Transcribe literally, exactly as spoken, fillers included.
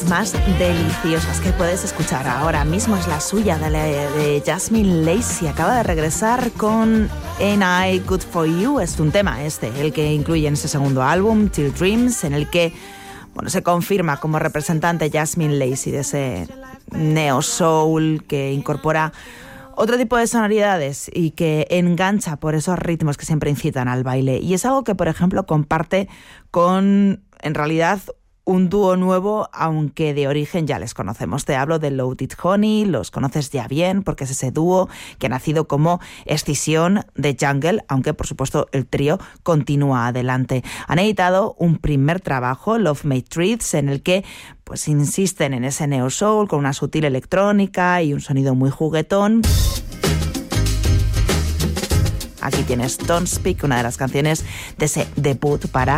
más deliciosas que puedes escuchar ahora mismo es la suya, de, la, de Jasmine Lacey. Acaba de regresar con Ain't I Good For You. Es un tema este, el que incluye en ese segundo álbum, Till Dreams, en el que bueno, se confirma como representante Jasmine Lacey de ese neo soul que incorpora otro tipo de sonoridades y que engancha por esos ritmos que siempre incitan al baile. Y es algo que, por ejemplo, comparte con, en realidad, un dúo nuevo, aunque de origen ya les conocemos. Te hablo de Loaded Honey, los conoces ya bien porque es ese dúo que ha nacido como escisión de Jungle, aunque por supuesto el trío continúa adelante. Han editado un primer trabajo, Love Made Treats, en el que pues insisten en ese neo soul con una sutil electrónica y un sonido muy juguetón. Aquí tienes Don't Speak, una de las canciones de ese debut para